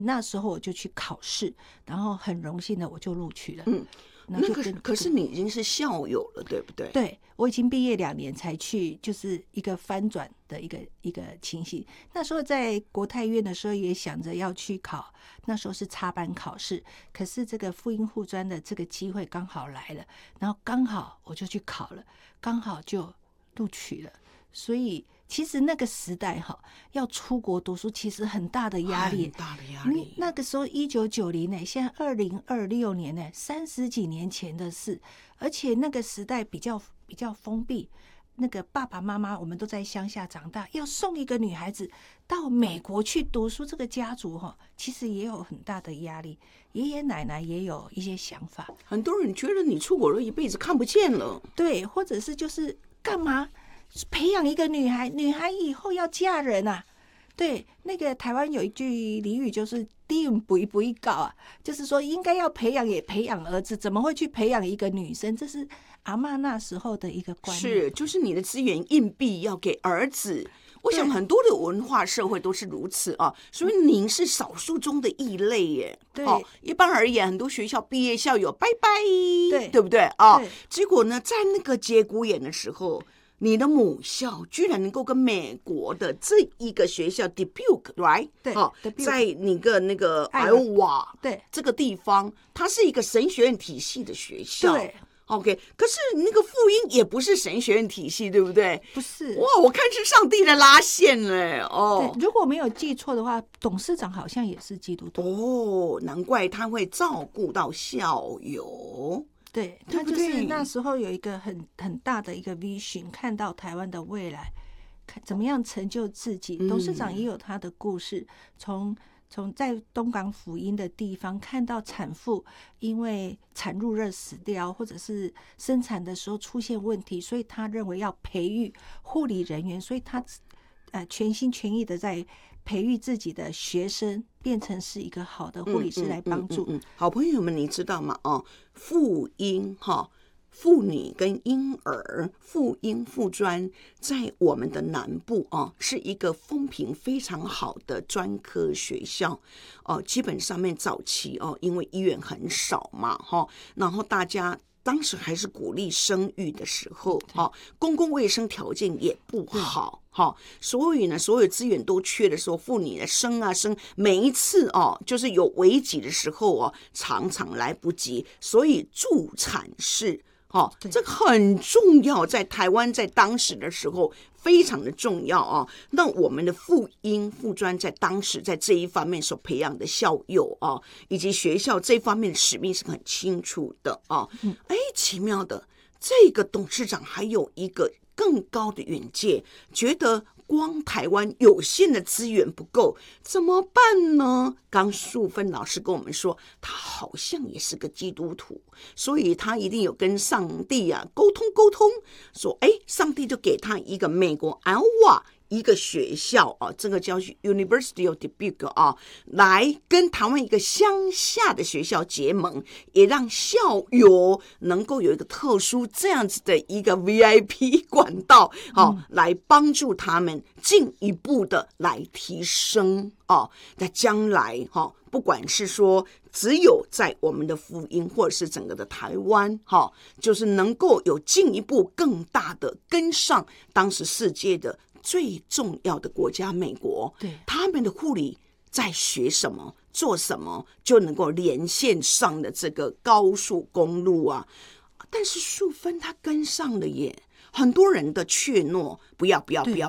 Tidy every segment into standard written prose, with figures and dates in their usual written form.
那时候我就去考试，然后很荣幸的我就录取了。 可是你已经是校友了，对不对？ 对，我已经毕业2年才去，就是一个翻转的一个情形。那时候在国泰院的时候也想着要去考，那时候是插班考试，可是这个妇婴护专的这个机会刚好来了，然后刚好我就去考了，刚好就录取了。所以其实那个时代要出国读书其实很大的压力， 很大的压力。 那个时候1990年，现在2026年呢，30几年前的事，而且那个时代比较封闭。那个爸爸妈妈我们都在乡下长大，要送一个女孩子到美国去读书，这个家族其实也有很大的压力。爷爷奶奶也有一些想法， 很多人觉得你出国了一辈子看不见了， 对，或者是就是干嘛培养一个女孩以后要嫁人啊。对，那个台湾有一句俚语就是"低不一搞啊，就是说应该要培养也培养儿子，怎么会去培养一个女生？这是阿嬷那时候的一个观念。 是，就是你的资源硬币要给儿子。我想很多的文化社会都是如此啊，所以您是少数中的异类耶。 对， 一般而言，很多学校毕业校友拜拜， 对不对啊？结果呢，在那个节骨眼的时候，你的母校居然能够跟美国的这一个学校 Dubuque right 对， 在那个Iowa 对这个地方，它是一个神学院体系的学校。 对。 OK， 可是那个福音也不是神学院体系，对不对？ 不是。 哇，我看是上帝的拉线嘞。 对，如果没有记错的话，董事长好像也是基督徒。难怪他会照顾到校友。 对，他就是那时候有一个很大的一个 vision， 看到台湾的未来，怎么样成就自己。董事长也有他的故事，从在东港福音的地方看到产妇因为产褥热死掉，或者是生产的时候出现问题，所以他认为要培育护理人员，所以他全心全意的在培育自己的学生，变成是一个好的护理师来帮助。 好朋友们，你知道吗？妇婴妇女跟婴儿妇婴妇专在我们的南部是一个风评非常好的专科学校。基本上面早期因为医院很少嘛然后大家当时还是鼓励生育的时候公共卫生条件也不好所以呢所有资源都缺的时候，妇女的生每一次就是有危急的时候常常来不及，所以助产士这个很重要，在台湾在当时的时候非常的重要那我们的妇婴妇专在当时在这一方面所培养的校友以及学校这方面的使命是很清楚的奇妙的，这个董事长还有一个更高的远见，觉得光台湾有限的资源不够，怎么办呢？刚素芬老师跟我们说，他好像也是个基督徒，所以他一定有跟上帝沟通，说上帝就给他一个美国 Iowa 一个学校这个叫 University of Dubuque 来跟台湾一个乡下的学校结盟，也让校友能够有一个特殊这样子的一个 VIP 管道来帮助他们进一步的来提升在将来不管是说只有在我们的福音或者是整个的台湾就是能够有进一步更大的跟上当时世界的最重要的国家美国， 对， 他们的护理在学什么做什么就能够连线上的这个高速公路但是素芬他跟上了耶，很多人的怯懦，不要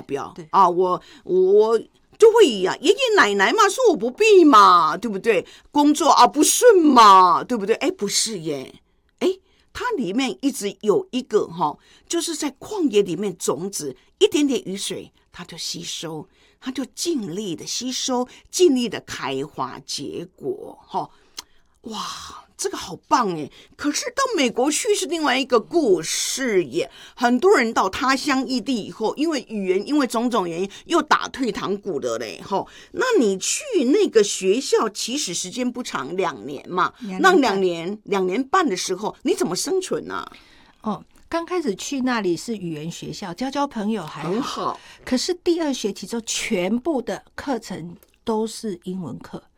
我就会爷爷奶奶嘛说我不必嘛，对不对？工作不顺嘛，对不对？不是耶，它里面一直有一个就是在旷野里面种子一点点雨水它就吸收，它就尽力的吸收，尽力的开花结果哇，这个好棒耶！可是到美国去是另外一个故事耶。很多人到他乡异地以后，因为语言，因为种种原因，又打退堂鼓的嘞。那你去那个学校，其实时间不长，2年嘛。那2年半的时候，你怎么生存呢？ 刚开始去那里是语言学校，交朋友还很好。 可是第2学期之后，全部的课程都是英文课。